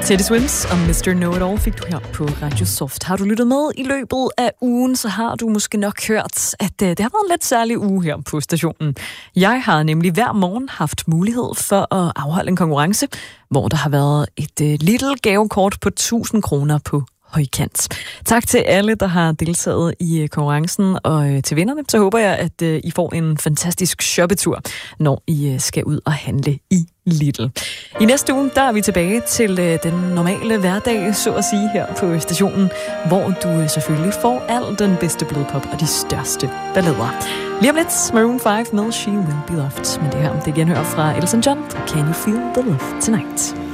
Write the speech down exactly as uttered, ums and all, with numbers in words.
Teddy Swims og mister Know-It-All fik du her på Radio Soft. Har du lyttet med i løbet af ugen, så har du måske nok hørt, at uh, det har været en lidt særlig uge her på stationen. Jeg har nemlig hver morgen haft mulighed for at afholde en konkurrence, hvor der har været et uh, lille gavekort på tusind kroner på højkant. Tak til alle, der har deltaget i konkurrencen, og til vinderne, så håber jeg, at I får en fantastisk shoppetur, når I skal ud og handle i Lidl. I næste uge, der er vi tilbage til den normale hverdag, så at sige, her på stationen, hvor du selvfølgelig får al den bedste blodpop og de største ballader. Lige om lidt, Maroon fem med She Will Be Loved. Men det her, det genhører fra Elton John, Can You Feel the Love Tonight?